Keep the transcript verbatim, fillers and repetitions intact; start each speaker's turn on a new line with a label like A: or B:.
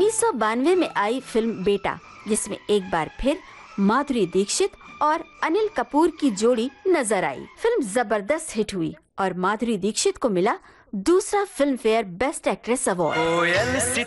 A: उन्नीस सौ बानवे में आई फिल्म बेटा, जिसमें एक बार फिर माधुरी दीक्षित और अनिल कपूर की जोड़ी नजर आई। फिल्म जबरदस्त हिट हुई और माधुरी दीक्षित को मिला दूसरा film fair best actress award.